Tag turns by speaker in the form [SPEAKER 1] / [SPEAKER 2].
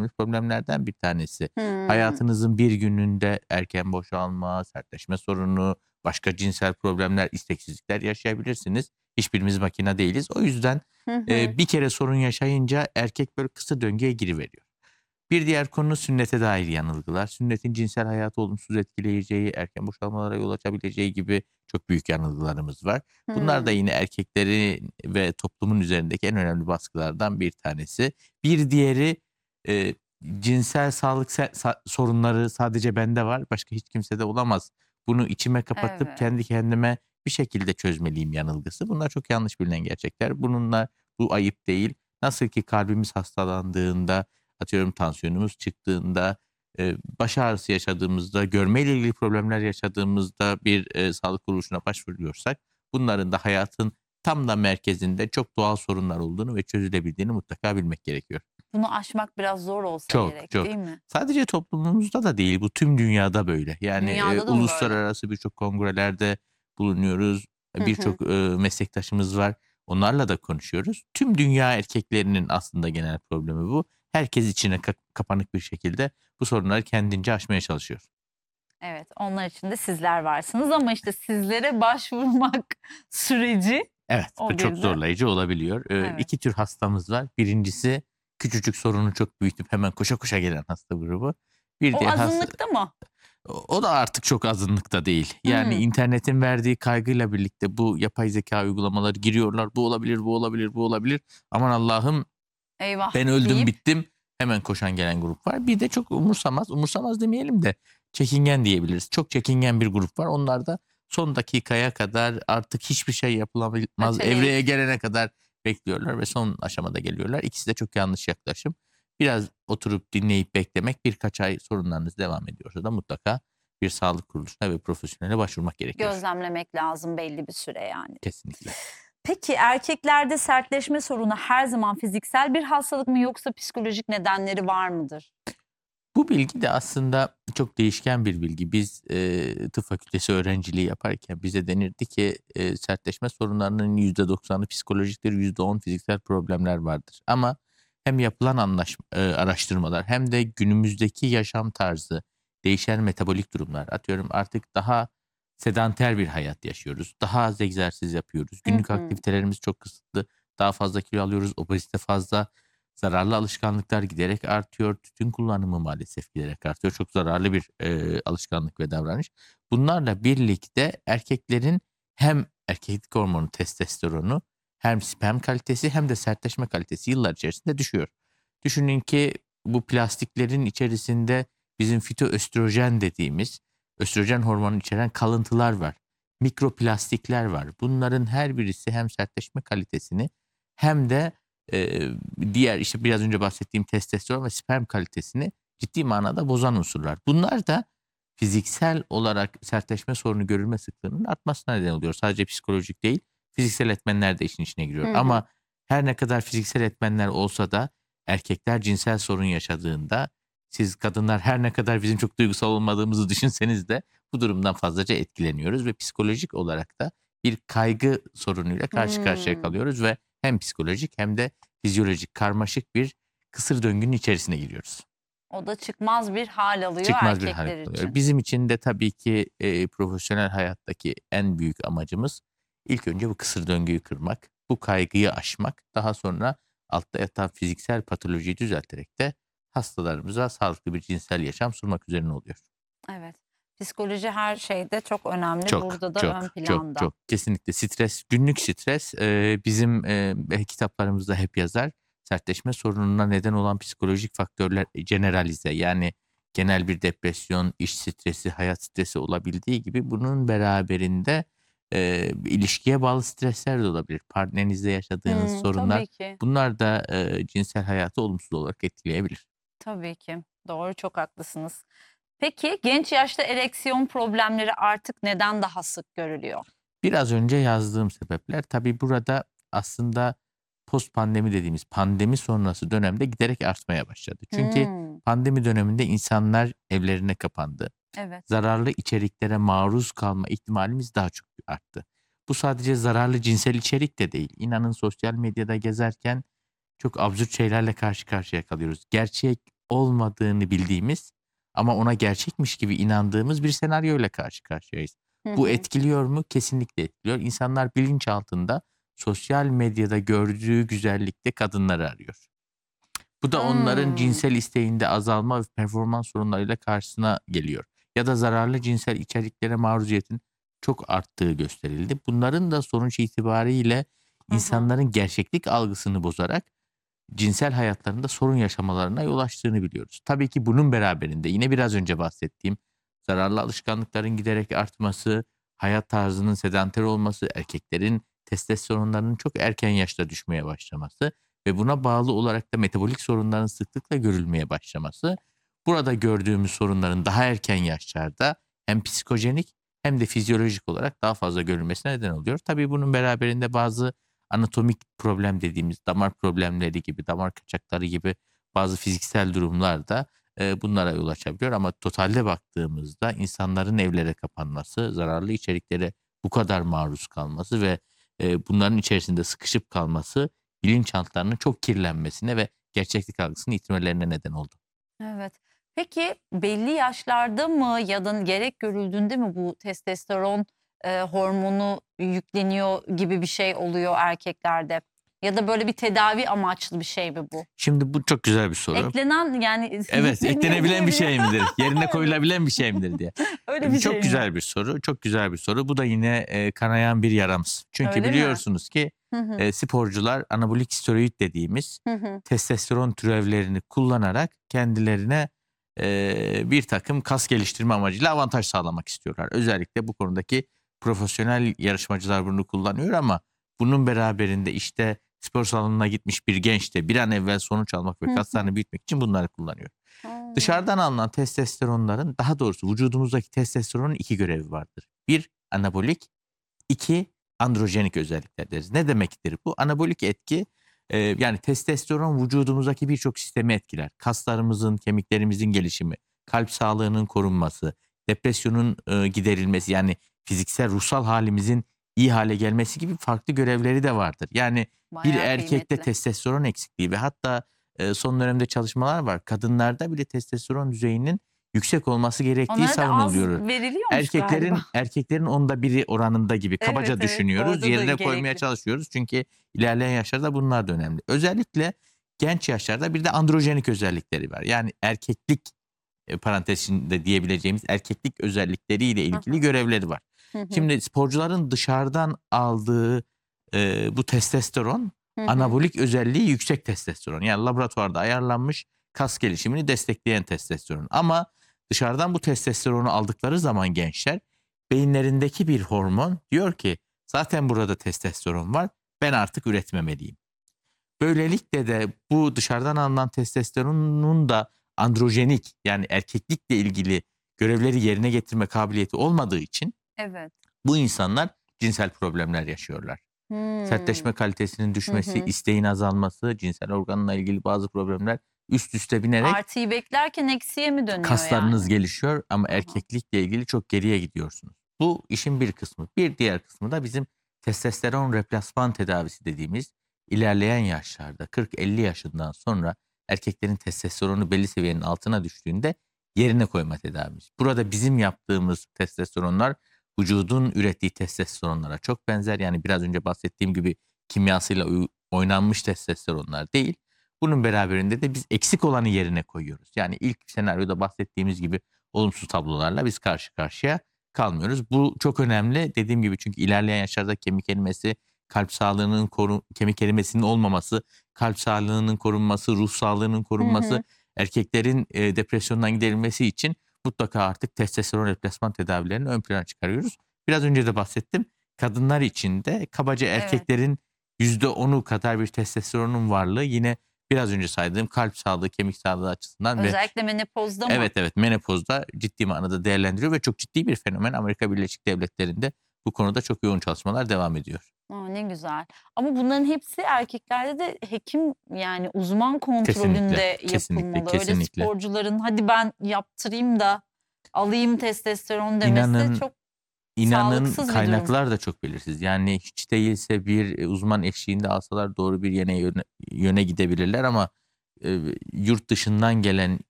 [SPEAKER 1] önemli problemlerden bir tanesi.
[SPEAKER 2] Hımm.
[SPEAKER 1] Hayatınızın bir gününde erken boşalma, sertleşme sorunu, başka cinsel problemler, isteksizlikler yaşayabilirsiniz. Hiçbirimiz makine değiliz. O yüzden
[SPEAKER 2] Hı hı.
[SPEAKER 1] bir kere sorun yaşayınca erkek böyle kısır döngüye giriveriyor. Bir diğer konu sünnete dair yanılgılar. Sünnetin cinsel hayatı olumsuz etkileyeceği, erken boşalmalara yol açabileceği gibi çok büyük yanılgılarımız var. Bunlar da
[SPEAKER 2] Hımm.
[SPEAKER 1] yine erkeklerin ve toplumun üzerindeki en önemli baskılardan bir tanesi. Bir diğeri e, cinsel sağlık sorunları sadece bende var, başka hiç kimsede olamaz. Bunu içime kapatıp
[SPEAKER 2] Evet.
[SPEAKER 1] kendi kendime bir şekilde çözmeliyim yanılgısı. Bunlar çok yanlış bilinen gerçekler. Bu ayıp değil. Nasıl ki kalbimiz hastalandığında, atıyorum tansiyonumuz çıktığında, baş ağrısı yaşadığımızda, görmeyle ilgili problemler yaşadığımızda bir, sağlık kuruluşuna başvuruyorsak bunların da hayatın tam da merkezinde çok doğal sorunlar olduğunu ve çözülebildiğini mutlaka bilmek gerekiyor.
[SPEAKER 2] Bunu aşmak biraz zor olsa
[SPEAKER 1] Çok,
[SPEAKER 2] gerek,
[SPEAKER 1] çok.
[SPEAKER 2] değil mi?
[SPEAKER 1] Sadece toplumumuzda da değil, bu tüm dünyada böyle. Yani,
[SPEAKER 2] Dünyada da mı böyle?
[SPEAKER 1] uluslararası birçok kongrelerde bulunuyoruz.
[SPEAKER 2] Hı hı.
[SPEAKER 1] Birçok, meslektaşımız var. Onlarla da konuşuyoruz. Tüm dünya erkeklerinin aslında genel problemi bu. Herkes içine kapanık bir şekilde bu sorunları kendince aşmaya çalışıyor.
[SPEAKER 2] Evet, onlar için de sizler varsınız ama işte sizlere başvurmak süreci
[SPEAKER 1] Evet, bu
[SPEAKER 2] o
[SPEAKER 1] çok
[SPEAKER 2] bir de
[SPEAKER 1] zorlayıcı olabiliyor.
[SPEAKER 2] evet.
[SPEAKER 1] 2 tür hastamız var. Birincisi küçücük sorunu çok büyütüp hemen koşa koşa gelen hasta grubu. Bir
[SPEAKER 2] O
[SPEAKER 1] diğer
[SPEAKER 2] azınlıkta mı?
[SPEAKER 1] O da artık çok azınlıkta değil. Yani
[SPEAKER 2] Hımm.
[SPEAKER 1] internetin verdiği kaygıyla birlikte bu yapay zeka uygulamaları giriyorlar. Bu olabilir, bu olabilir, bu olabilir. Aman Allah'ım,
[SPEAKER 2] Eyvah
[SPEAKER 1] ben öldüm
[SPEAKER 2] deyip
[SPEAKER 1] bittim. Hemen koşan gelen grup var. Bir de çok umursamaz demeyelim de çekingen diyebiliriz. Çok çekingen bir grup var. Onlar da son dakikaya kadar artık hiçbir şey yapılamaz. Evreye
[SPEAKER 2] öteleyip
[SPEAKER 1] gelene kadar bekliyorlar ve son aşamada geliyorlar. İkisi de çok yanlış yaklaşım. Biraz oturup dinleyip beklemek, birkaç ay sorunlarınız devam ediyorsa da mutlaka bir sağlık kuruluşuna ve profesyonele başvurmak gerekiyor.
[SPEAKER 2] gözlemlemek lazım belli bir süre yani.
[SPEAKER 1] Kesinlikle.
[SPEAKER 2] Peki erkeklerde sertleşme sorunu her zaman fiziksel bir hastalık mı yoksa psikolojik nedenleri var mıdır?
[SPEAKER 1] Bu bilgi de aslında çok değişken bir bilgi. Biz, tıp fakültesi öğrenciliği yaparken bize denirdi ki, sertleşme sorunlarının %90'ı psikolojiktir, %10 fiziksel problemler vardır. Ama hem yapılan araştırmalar hem de günümüzdeki yaşam tarzı, değişen metabolik durumlar, atıyorum artık daha sedanter bir hayat yaşıyoruz, daha az egzersiz yapıyoruz,
[SPEAKER 2] Hı
[SPEAKER 1] günlük
[SPEAKER 2] hı.
[SPEAKER 1] aktivitelerimiz çok kısıtlı, daha fazla kilo alıyoruz, obezite fazla. Zararlı alışkanlıklar giderek artıyor. Tütün kullanımı maalesef giderek artıyor. Çok zararlı bir, alışkanlık ve davranış. Bunlarla birlikte erkeklerin hem erkeklik hormonu testosteronu hem sperm kalitesi hem de sertleşme kalitesi yıllar içerisinde düşüyor. Düşünün ki bu plastiklerin içerisinde bizim fitoöstrojen dediğimiz östrojen hormonu içeren kalıntılar var. Mikroplastikler var. Bunların her birisi hem sertleşme kalitesini hem de Eee, diğer, işte, biraz önce bahsettiğim testosteron ve sperm kalitesini ciddi manada bozan unsurlar. Bunlar da fiziksel olarak sertleşme sorunu görülme sıklığının artmasına neden oluyor. Sadece psikolojik değil, fiziksel etmenler de işin içine giriyor.
[SPEAKER 2] Hı hı.
[SPEAKER 1] Ama her ne kadar fiziksel etmenler olsa da erkekler cinsel sorun yaşadığında siz kadınlar her ne kadar bizim çok duygusal olmadığımızı düşünseniz de bu durumdan fazlaca etkileniyoruz ve psikolojik olarak da bir kaygı sorunuyla karşı karşıya
[SPEAKER 2] Hımm.
[SPEAKER 1] kalıyoruz ve hem psikolojik hem de fizyolojik karmaşık bir kısır döngünün içerisine giriyoruz.
[SPEAKER 2] O da çıkmaz bir hâl alıyor
[SPEAKER 1] Çıkmaz bir hal
[SPEAKER 2] erkekler
[SPEAKER 1] alıyor.
[SPEAKER 2] için.
[SPEAKER 1] Bizim için de tabii ki, profesyonel hayattaki en büyük amacımız ilk önce bu kısır döngüyü kırmak, bu kaygıyı aşmak, daha sonra altta yatan fiziksel patolojiyi düzelterek de hastalarımıza sağlıklı bir cinsel yaşam sunmak üzerine oluyor.
[SPEAKER 2] Evet. Psikoloji her şeyde çok önemli.
[SPEAKER 1] Çok,
[SPEAKER 2] Burada da ön
[SPEAKER 1] çok, çok,
[SPEAKER 2] planda.
[SPEAKER 1] çok. Kesinlikle stres, günlük stres, bizim, kitaplarımızda hep yazar. Sertleşme sorununa neden olan psikolojik faktörler generalize, yani genel bir depresyon, iş stresi, hayat stresi olabildiği gibi bunun beraberinde, ilişkiye bağlı stresler de olabilir. Partnerinizle yaşadığınız sorunlar,
[SPEAKER 2] Tabii ki.
[SPEAKER 1] bunlar da, cinsel hayatı olumsuz olarak etkileyebilir.
[SPEAKER 2] Tabii ki. Doğru, çok haklısınız. Peki genç yaşta ereksiyon problemleri artık neden daha sık görülüyor?
[SPEAKER 1] Biraz önce yazdığım sebepler. Tabii burada aslında post pandemi dediğimiz pandemi sonrası dönemde giderek artmaya başladı. Çünkü
[SPEAKER 2] Hımm.
[SPEAKER 1] pandemi döneminde insanlar evlerine kapandı.
[SPEAKER 2] Evet.
[SPEAKER 1] Zararlı içeriklere maruz kalma ihtimalimiz daha çok arttı. Bu sadece zararlı cinsel içerik de değil. İnanın sosyal medyada gezerken çok absürt şeylerle karşı karşıya kalıyoruz. Gerçek olmadığını bildiğimiz ama ona gerçekmiş gibi inandığımız bir senaryoyla karşı karşıyayız.
[SPEAKER 2] Hı
[SPEAKER 1] Bu
[SPEAKER 2] hı.
[SPEAKER 1] etkiliyor mu? Kesinlikle etkiliyor. İnsanlar bilinçaltında sosyal medyada gördüğü güzellikte kadınları arıyor. Bu da onların
[SPEAKER 2] Hımm.
[SPEAKER 1] cinsel isteğinde azalma ve performans sorunlarıyla karşısına geliyor. Ya da zararlı cinsel içeriklere maruziyetin çok arttığı gösterildi. Bunların da sonuç itibariyle
[SPEAKER 2] Hı hı.
[SPEAKER 1] insanların gerçeklik algısını bozarak cinsel hayatlarında sorun yaşamalarına yol açtığını biliyoruz. Tabii ki bunun beraberinde yine biraz önce bahsettiğim zararlı alışkanlıkların giderek artması, hayat tarzının sedanter olması, erkeklerin testosteronlarının çok erken yaşta düşmeye başlaması ve buna bağlı olarak da metabolik sorunların sıklıkla görülmeye başlaması, burada gördüğümüz sorunların daha erken yaşlarda hem psikojenik hem de fizyolojik olarak daha fazla görülmesine neden oluyor. Tabii bunun beraberinde bazı anatomik problem dediğimiz damar problemleri gibi, damar kaçakları gibi bazı fiziksel durumlar da bunlara yol açabiliyor. Ama totalde baktığımızda insanların evlere kapanması, zararlı içeriklere bu kadar maruz kalması ve bunların içerisinde sıkışıp kalması bilinçaltlarının çok kirlenmesine ve gerçeklik algısını yitirmelerine neden oldu.
[SPEAKER 2] Evet. Peki belli yaşlarda mı ya da gerek görüldüğünde mi bu testosteron, hormonu yükleniyor gibi bir şey oluyor erkeklerde? Ya da böyle bir tedavi amaçlı bir şey mi bu?
[SPEAKER 1] Şimdi bu çok güzel bir soru.
[SPEAKER 2] Eklenen yani
[SPEAKER 1] Evet,
[SPEAKER 2] yükleniyor
[SPEAKER 1] eklenebilen bir şey
[SPEAKER 2] diyebiliyor
[SPEAKER 1] midir? Yerine koyulabilen bir şey midir diye.
[SPEAKER 2] Öyle bir
[SPEAKER 1] Çok
[SPEAKER 2] şey mi?
[SPEAKER 1] güzel bir soru, çok güzel bir soru. Bu da yine kanayan bir yaramız. Çünkü
[SPEAKER 2] Öyle mi?
[SPEAKER 1] biliyorsunuz ki
[SPEAKER 2] Hı hı.
[SPEAKER 1] sporcular anabolik steroid dediğimiz
[SPEAKER 2] Hı hı.
[SPEAKER 1] testosteron türevlerini kullanarak kendilerine bir takım kas geliştirme amacıyla avantaj sağlamak istiyorlar. Özellikle bu konudaki profesyonel yarışmacılar bunu kullanıyor ama bunun beraberinde işte spor salonuna gitmiş bir genç de bir an evvel sonuç almak ve
[SPEAKER 2] Hı hı.
[SPEAKER 1] kaslarını büyütmek için bunları kullanıyor.
[SPEAKER 2] A!
[SPEAKER 1] Dışarıdan alınan testosteronların, daha doğrusu vücudumuzdaki testosteronun 2 görevi vardır. Bir anabolik, 2 androjenik özellikler deriz. Ne demektir bu? Anabolik etki, yani testosteron vücudumuzdaki birçok sistemi etkiler. Kaslarımızın, kemiklerimizin gelişimi, kalp sağlığının korunması, depresyonun giderilmesi, yani fiziksel, ruhsal halimizin iyi hale gelmesi gibi farklı görevleri de vardır. Yani bir
[SPEAKER 2] Bayağı
[SPEAKER 1] erkekte
[SPEAKER 2] kıymetli.
[SPEAKER 1] testosteron eksikliği ve hatta son dönemde çalışmalar var. Kadınlarda bile testosteron düzeyinin yüksek olması gerektiği
[SPEAKER 2] Onlara da az
[SPEAKER 1] savunuluyor.
[SPEAKER 2] veriliyormuş galiba.
[SPEAKER 1] Erkeklerin 1/1'i oranında gibi
[SPEAKER 2] Evet,
[SPEAKER 1] kabaca
[SPEAKER 2] evet.
[SPEAKER 1] düşünüyoruz.
[SPEAKER 2] Orada da
[SPEAKER 1] Yerine koymaya
[SPEAKER 2] gerekli.
[SPEAKER 1] çalışıyoruz. Çünkü ilerleyen yaşlarda bunlar da önemli. Özellikle genç yaşlarda bir de androjenik özellikleri var. Yani erkeklik parantez içinde diyebileceğimiz erkeklik özellikleriyle
[SPEAKER 2] Hı
[SPEAKER 1] ilgili
[SPEAKER 2] hı.
[SPEAKER 1] görevleri var.
[SPEAKER 2] Hı hı.
[SPEAKER 1] Şimdi sporcuların dışarıdan aldığı bu testosteron
[SPEAKER 2] Hı hı.
[SPEAKER 1] anabolik özelliği yüksek testosteron. Yani laboratuvarda ayarlanmış kas gelişimini destekleyen testosteron. Ama dışarıdan bu testosteronu aldıkları zaman gençler beyinlerindeki bir hormon diyor ki zaten burada testosteron var, ben artık üretmemeliyim. Böylelikle de bu dışarıdan alınan testosteronun da androjenik, yani erkeklikle ilgili görevleri yerine getirme kabiliyeti olmadığı için
[SPEAKER 2] Evet.
[SPEAKER 1] bu insanlar cinsel problemler yaşıyorlar. Sertleşme
[SPEAKER 2] Hımm.
[SPEAKER 1] kalitesinin
[SPEAKER 2] Hı
[SPEAKER 1] düşmesi,
[SPEAKER 2] hı.
[SPEAKER 1] isteğin azalması, cinsel organla ilgili bazı problemler üst üste binerek
[SPEAKER 2] Artıyı beklerken eksiye mi dönüyor
[SPEAKER 1] kaslarınız
[SPEAKER 2] yani?
[SPEAKER 1] gelişiyor ama
[SPEAKER 2] Hı hı.
[SPEAKER 1] erkeklikle ilgili çok geriye gidiyorsunuz. Bu işin bir kısmı. Bir diğer kısmı da bizim testosteron replasman tedavisi dediğimiz, ilerleyen yaşlarda 40-50 yaşından sonra erkeklerin testosteronu belli seviyenin altına düştüğünde yerine koyma tedavimiz. Burada bizim yaptığımız testosteronlar vücudun ürettiği testosteronlara çok benzer. Yani biraz önce bahsettiğim gibi kimyasıyla oynanmış testosteronlar değil. Bunun beraberinde de biz eksik olanı yerine koyuyoruz. Yani ilk senaryoda bahsettiğimiz gibi olumsuz tablolarla biz karşı karşıya kalmıyoruz. Bu çok önemli. Dediğim gibi çünkü ilerleyen yaşlarda kemik erimesi, kalp sağlığının kemik erimesinin olmaması, kalp sağlığının korunması, ruh sağlığının
[SPEAKER 2] Hı
[SPEAKER 1] korunması,
[SPEAKER 2] hı.
[SPEAKER 1] erkeklerin depresyondan giderilmesi için mutlaka artık testosteron replasman tedavilerini ön plana çıkarıyoruz. Biraz önce de bahsettim. Kadınlar için de kabaca
[SPEAKER 2] Evet.
[SPEAKER 1] erkeklerin %10'u kadar bir testosteronun varlığı yine biraz önce saydığım kalp sağlığı, kemik sağlığı açısından ve
[SPEAKER 2] Özellikle menopozda mı?
[SPEAKER 1] evet, evet, menopozda ciddi manada değerlendiriyor ve çok ciddi bir fenomen. Amerika Birleşik Devletleri'nde bu konuda çok yoğun çalışmalar devam ediyor.
[SPEAKER 2] A, ne güzel. Ama bunların hepsi erkeklerde de hekim, yani uzman
[SPEAKER 1] Kesinlikle,
[SPEAKER 2] kontrolünde
[SPEAKER 1] kesinlikle,
[SPEAKER 2] yapılmalı. Öyle
[SPEAKER 1] kesinlikle.
[SPEAKER 2] sporcuların "Hadi ben yaptırayım da alayım testosteron." demesi
[SPEAKER 1] İnanın
[SPEAKER 2] çok
[SPEAKER 1] İnanın
[SPEAKER 2] sağlıksız bir durum.
[SPEAKER 1] kaynaklar da çok belirsiz. Yani hiç değilse bir uzman eşliğinde alsalar doğru bir yöne gidebilirler ama yurt dışından gelen